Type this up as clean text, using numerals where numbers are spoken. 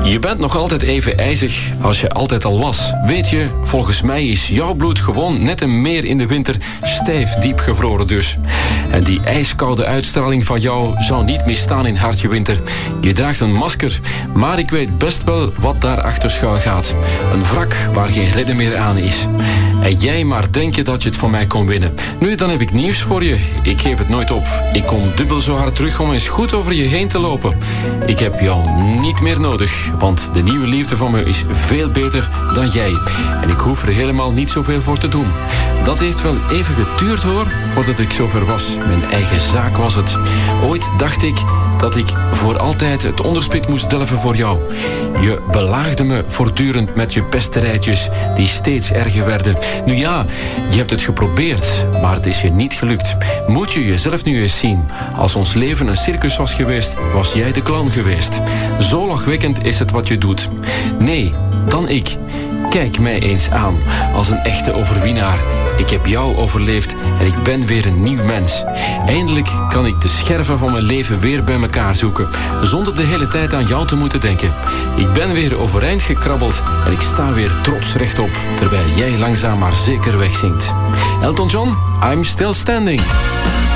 Je bent nog altijd even ijzig als je altijd al was. Weet je, volgens mij is jouw bloed gewoon net een meer in de winter, stijf diep gevroren dus. En die ijskoude uitstraling van jou zou niet misstaan in hartje winter. Je draagt een masker, maar ik weet best wel wat daarachter schuil gaat. Een wrak waar geen redden meer aan is. En jij maar denken dat je het van mij kon winnen. Nu, dan heb ik nieuws voor je. Ik geef het nooit op. Ik kom dubbel zo hard terug om eens goed over je heen te lopen. Ik heb jou niet meer nodig, want de nieuwe liefde van me is veel beter dan jij. En ik hoef er helemaal niet zoveel voor te doen. Dat heeft wel even geduurd hoor, voordat ik zover was. Mijn eigen zaak was het. Ooit dacht ik dat ik voor altijd het onderspit moest delven voor jou. Je belaagde me voortdurend met je pesterijtjes die steeds erger werden. Nu ja, je hebt het geprobeerd, maar het is je niet gelukt. Moet je jezelf nu eens zien. Als ons leven een circus was geweest, was jij de clown geweest. Zo lachwekkend is het wat je doet. Nee, dan ik. Kijk mij eens aan, als een echte overwinnaar. Ik heb jou overleefd en ik ben weer een nieuw mens. Eindelijk kan ik de scherven van mijn leven weer bij elkaar zoeken, zonder de hele tijd aan jou te moeten denken. Ik ben weer overeind gekrabbeld en ik sta weer trots rechtop, terwijl jij langzaam maar zeker wegzinkt. Elton John, I'm Still Standing.